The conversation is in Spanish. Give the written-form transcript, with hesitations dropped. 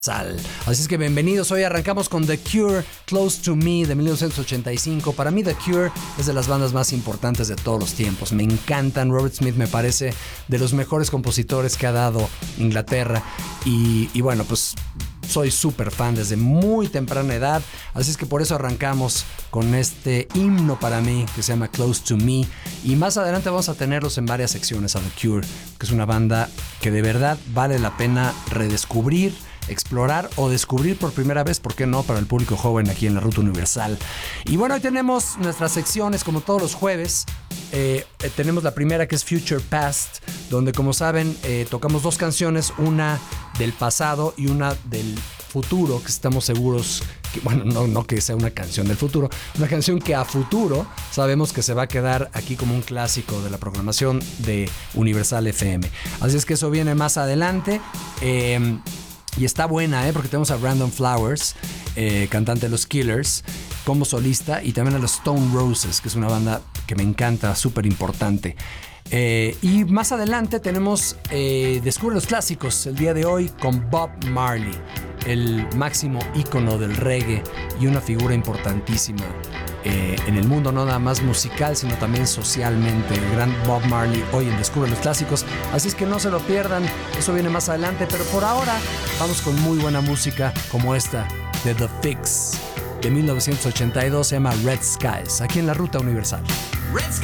Sal. Así es que bienvenidos, hoy arrancamos con The Cure, Close to Me de 1985. Para mí The Cure es de las bandas más importantes de todos los tiempos, me encantan. Robert Smith me parece de los mejores compositores que ha dado Inglaterra y bueno, pues soy súper fan desde muy temprana edad, así es que por eso arrancamos con este himno para mí que se llama Close to Me, y más adelante vamos a tenerlos en varias secciones a The Cure, que es una banda que de verdad vale la pena redescubrir, explorar o descubrir por primera vez, ¿por qué no?, para el público joven aquí en la Ruta Universal. Y bueno, hoy tenemos nuestras secciones como todos los jueves. Tenemos la primera, que es Future Past, donde, como saben, tocamos dos canciones, una del pasado y una del futuro, que estamos seguros que, bueno, no que sea una canción del futuro, una canción que a futuro sabemos que se va a quedar aquí como un clásico de la programación de Universal FM. Así es que eso viene más adelante. Y está buena, porque tenemos a Brandon Flowers, cantante de los Killers, como solista, y también a los Stone Roses, que es una banda que me encanta, súper importante. Y más adelante tenemos Descubre los Clásicos, el día de hoy con Bob Marley, el máximo ícono del reggae y una figura importantísima en el mundo, no nada más musical, sino también socialmente. El gran Bob Marley hoy en Descubre los Clásicos, así es que no se lo pierdan, eso viene más adelante, pero por ahora vamos con muy buena música como esta de The Fix de 1982, se llama Red Skies, aquí en la Ruta Universal.